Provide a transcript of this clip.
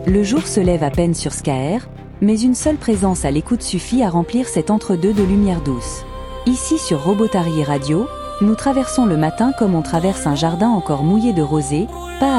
Le jour se lève à peine sur Skaer, mais une seule présence à l'écoute suffit à remplir cet entre-deux de lumière douce. Ici sur Robotarié Radio, nous traversons le matin comme on traverse un jardin encore mouillé de rosée, pas